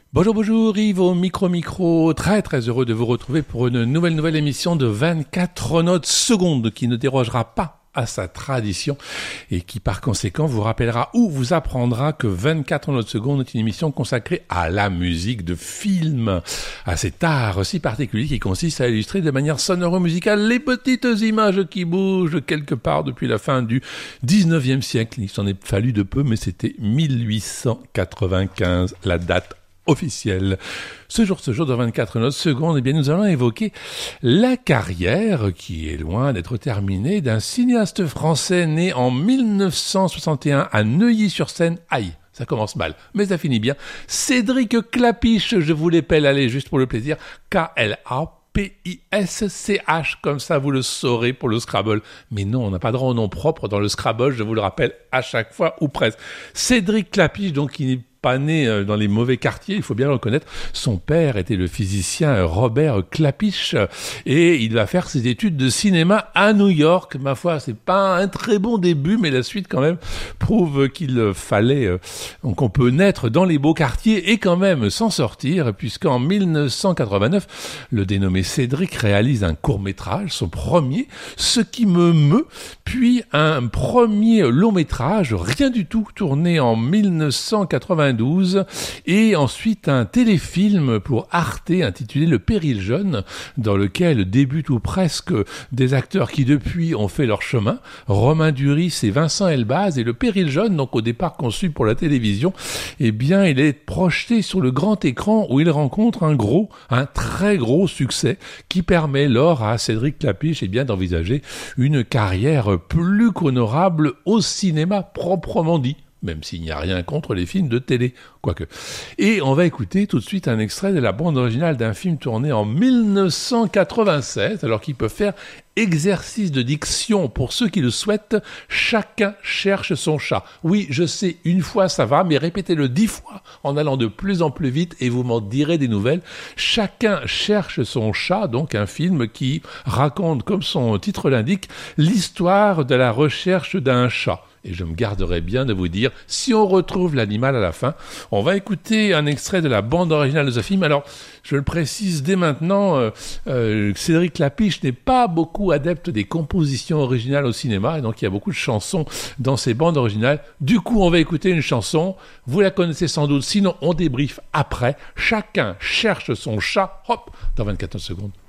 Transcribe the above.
Bonjour, bonjour, Yves au micro, très heureux de vous retrouver pour une nouvelle émission de 24 notes secondes qui ne dérogera pas à sa tradition et qui par conséquent vous rappellera ou vous apprendra que 24 notes secondes est une émission consacrée à la musique de film, à cet art si particulier qui consiste à illustrer de manière sonoro-musicale les petites images qui bougent quelque part depuis la fin du 19e siècle. Il s'en est fallu de peu, mais c'était 1895, la date officielle. Ce jour de 24 notes secondes, eh bien, nous allons évoquer la carrière, qui est loin d'être terminée, d'un cinéaste français né en 1961 à Neuilly-sur-Seine. Aïe, ça commence mal, mais ça finit bien. Cédric Klapisch, je vous l'épelle, allez, juste pour le plaisir, K-L-A-P-I-S-C-H, comme ça vous le saurez pour le Scrabble. Mais non, on n'a pas droit au nom propre dans le Scrabble, je vous le rappelle à chaque fois, ou presque. Cédric Klapisch, donc, il n'est pas né dans les mauvais quartiers, il faut bien le reconnaître. Son père était le physicien Robert Klapisch et il va faire ses études de cinéma à New York. Ma foi, c'est pas un très bon début, mais la suite quand même prouve qu'il fallait qu'on peut naître dans les beaux quartiers et quand même s'en sortir, puisqu'en 1989, le dénommé Cédric réalise un court-métrage, son premier, Ce qui me meut, puis un premier long-métrage, rien du tout, tourné en 1992, et ensuite un téléfilm pour Arte intitulé Le Péril Jeune, dans lequel débutent ou presque des acteurs qui depuis ont fait leur chemin, Romain Duris et Vincent Elbaz. Et Le Péril Jeune, donc au départ conçu pour la télévision, eh bien il est projeté sur le grand écran où il rencontre un très gros succès qui permet lors à Cédric Klapisch eh bien d'envisager une carrière plus qu'honorable au cinéma proprement dit. Même s'il n'y a rien contre les films de télé, quoique. Et on va écouter tout de suite un extrait de la bande originale d'un film tourné en 1987, alors qu'il peut faire exercice de diction pour ceux qui le souhaitent. Chacun cherche son chat. Oui, je sais, une fois ça va, mais répétez-le 10 fois en allant de plus en plus vite et vous m'en direz des nouvelles. Chacun cherche son chat, donc un film qui raconte, comme son titre l'indique, l'histoire de la recherche d'un chat. Et je me garderai bien de vous dire si on retrouve l'animal à la fin. On va écouter un extrait de la bande originale de ce film. Alors, je le précise dès maintenant, Cédric Klapisch n'est pas beaucoup adepte des compositions originales au cinéma, et donc il y a beaucoup de chansons dans ces bandes originales. Du coup, on va écouter une chanson, vous la connaissez sans doute, sinon on débriefe après. Chacun cherche son chat, hop, dans 24 secondes.